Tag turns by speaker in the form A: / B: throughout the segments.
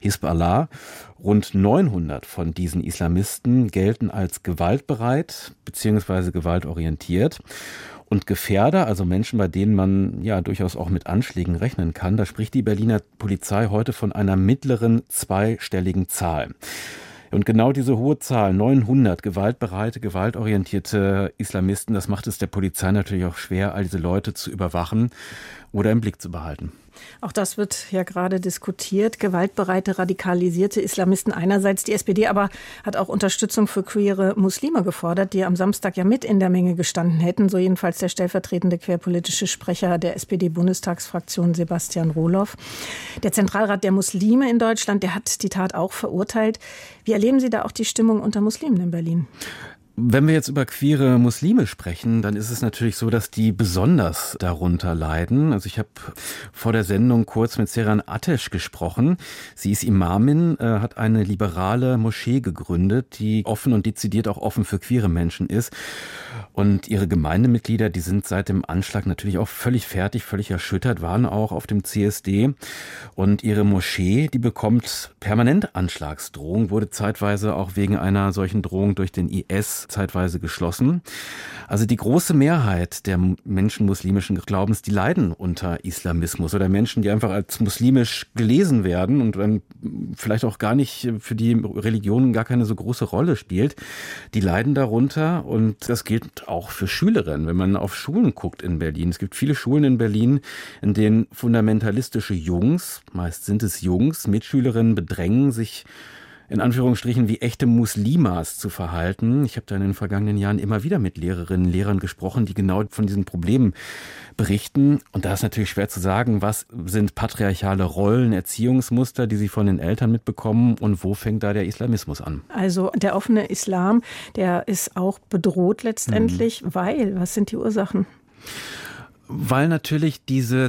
A: Hisbollah. Rund 900 von diesen Islamisten gelten als gewaltbereit bzw. gewaltorientiert. Und Gefährder, also Menschen, bei denen man ja durchaus auch mit Anschlägen rechnen kann, da spricht die Berliner Polizei heute von einer mittleren zweistelligen Zahl. Und genau diese hohe Zahl, 900 gewaltbereite, gewaltorientierte Islamisten, das macht es der Polizei natürlich auch schwer, all diese Leute zu überwachen oder im Blick zu behalten.
B: Auch das wird ja gerade diskutiert. Gewaltbereite, radikalisierte Islamisten einerseits. Die SPD aber hat auch Unterstützung für queere Muslime gefordert, die am Samstag ja mit in der Menge gestanden hätten. So jedenfalls der stellvertretende querpolitische Sprecher der SPD-Bundestagsfraktion Sebastian Rohloff. Der Zentralrat der Muslime in Deutschland, der hat die Tat auch verurteilt. Wie erleben Sie da auch die Stimmung unter Muslimen in Berlin?
A: Wenn wir jetzt über queere Muslime sprechen, dann ist es natürlich so, dass die besonders darunter leiden. Also ich habe vor der Sendung kurz mit Seren Ateş gesprochen. Sie ist Imamin, hat eine liberale Moschee gegründet, die offen und dezidiert auch offen für queere Menschen ist. Und ihre Gemeindemitglieder, die sind seit dem Anschlag natürlich auch völlig fertig, völlig erschüttert, waren auch auf dem CSD. Und ihre Moschee, die bekommt permanent Anschlagsdrohungen, wurde zeitweise auch wegen einer solchen Drohung durch den IS zeitweise geschlossen. Also die große Mehrheit der Menschen muslimischen Glaubens, die leiden unter Islamismus oder Menschen, die einfach als muslimisch gelesen werden und dann vielleicht auch gar nicht für die Religion gar keine so große Rolle spielt, die leiden darunter und das gilt auch für Schülerinnen. Wenn man auf Schulen guckt in Berlin, es gibt viele Schulen in Berlin, in denen fundamentalistische Jungs, meist sind es Jungs, Mitschülerinnen bedrängen, sich in Anführungsstrichen wie echte Muslimas zu verhalten. Ich habe da in den vergangenen Jahren immer wieder mit Lehrerinnen, Lehrern gesprochen, die genau von diesen Problemen berichten. Und da ist natürlich schwer zu sagen, was sind patriarchale Rollen, Erziehungsmuster, die sie von den Eltern mitbekommen und wo fängt da der Islamismus an? Also
B: der offene Islam, der ist auch bedroht letztendlich, weil, was sind die Ursachen?
A: Weil natürlich diese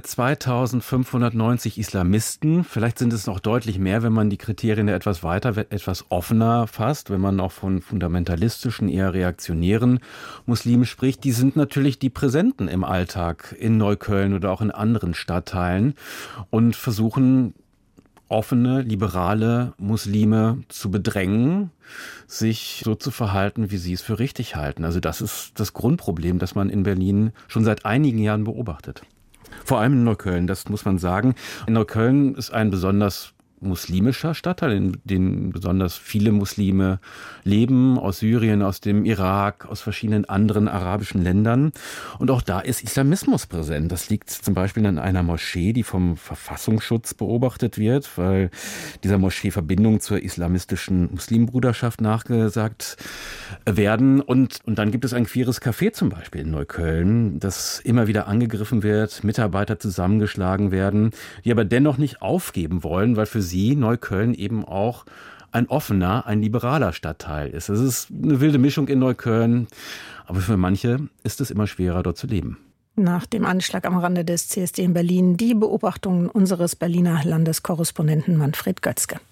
A: 2590 Islamisten, vielleicht sind es noch deutlich mehr, wenn man die Kriterien etwas weiter, etwas offener fasst, wenn man auch von fundamentalistischen, eher reaktionären Muslimen spricht, die sind natürlich die Präsenten im Alltag in Neukölln oder auch in anderen Stadtteilen und versuchen, offene, liberale Muslime zu bedrängen, sich so zu verhalten, wie sie es für richtig halten. Also das ist das Grundproblem, das man in Berlin schon seit einigen Jahren beobachtet. Vor allem in Neukölln, das muss man sagen. In Neukölln ist ein besonders muslimischer Stadtteil, in dem besonders viele Muslime leben, aus Syrien, aus dem Irak, aus verschiedenen anderen arabischen Ländern. Und auch da ist Islamismus präsent. Das liegt zum Beispiel an einer Moschee, die vom Verfassungsschutz beobachtet wird, weil dieser Moschee Verbindungen zur islamistischen Muslimbruderschaft nachgesagt werden. Und dann gibt es ein queeres Café zum Beispiel in Neukölln, das immer wieder angegriffen wird, Mitarbeiter zusammengeschlagen werden, die aber dennoch nicht aufgeben wollen, weil für sie Neukölln eben auch ein offener, ein liberaler Stadtteil ist. Es ist eine wilde Mischung in Neukölln, aber für manche ist es immer schwerer, dort zu leben.
B: Nach dem Anschlag am Rande des CSD in Berlin die Beobachtungen unseres Berliner Landeskorrespondenten Manfred Götzke.